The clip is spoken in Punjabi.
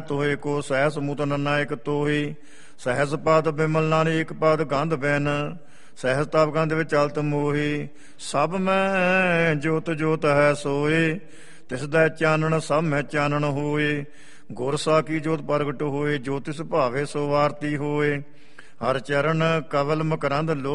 ਤੋਹੇ ਕੋ ਸਹਿਸ ਮੁਤ ਨਾਇਕ ਤੋਹੀ, ਸਹਿਸ ਪਦ ਬਿਮਲ ਨਾਨਕ ਪਦ ਗੰਧ ਬੈਨ, ਸਹਿਸ ਤਪ ਗੰਧ ਵਿੱਚ ਚਲਤ ਮੋਹੀ, ਸਭ ਮੈਂ ਜੋਤ ਜੋਤ ਹੈ ਸੋਏ, ਤਿਸ ਦਾ ਚਾਨਣ ਸਭ ਮੈਂ ਚਾਨਣ ਹੋਏ, ਗੁਰ ਸਾਖੀ ਜੋਤ ਪ੍ਰਗਟ ਹੋਏ, ਜੋ ਤਿਸ ਭਾਵੇ ਸੋ ਆਰਤੀ ਹੋਏ, ਹਰ ਚਰਨ ਕਵਲ ਮਕਰੰਦ ਲੋ